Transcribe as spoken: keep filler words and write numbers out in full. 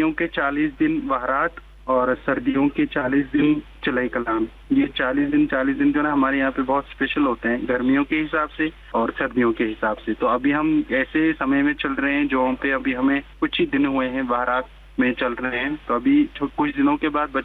गर्मियों के चालीस दिन वहरात और सर्दियों के चालीस दिन चलाई कलाम। ये चालीस दिन चालीस दिन जो ना हमारे यहाँ पे बहुत स्पेशल होते हैं गर्मियों के हिसाब से और सर्दियों के हिसाब से। तो अभी हम ऐसे समय में चल रहे हैं जो हम पे अभी हमें कुछ ही दिन हुए हैं वहरात में चल रहे हैं। तो अभी कुछ दिनों के बाद